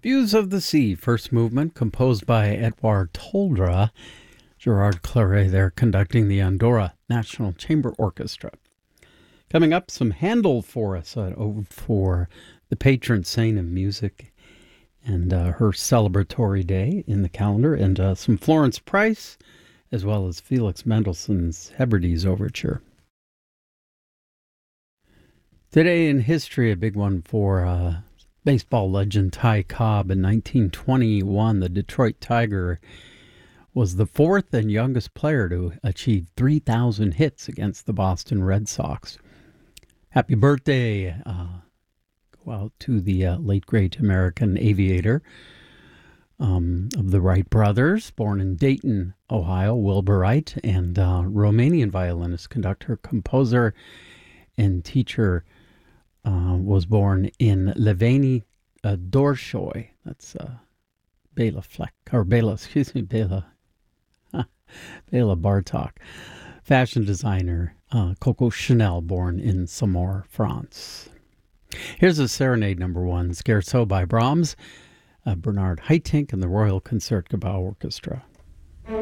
Views of the Sea, first movement, composed by Edouard Toldra. Gerard Claret there conducting the Andorra National Chamber Orchestra. Coming up, some Handel for us for the patron saint of music and her celebratory day in the calendar, and some Florence Price, as well as Felix Mendelssohn's Hebrides Overture. Today in history, a big one for baseball legend Ty Cobb. In 1921, the Detroit Tiger was the fourth and youngest player to achieve 3,000 hits against the Boston Red Sox. Happy birthday go out to the late great American aviator of the Wright brothers, born in Dayton, Ohio, Wilbur Wright, and Romanian violinist, conductor, composer, and teacher. Was born in Leveni, Dorshoi. That's Bela Bartok. Fashion designer Coco Chanel, born in Saumur, France. Here's a serenade number 1, Scherzo by Brahms, Bernard Haitink and the Royal Concertgebouw Orchestra.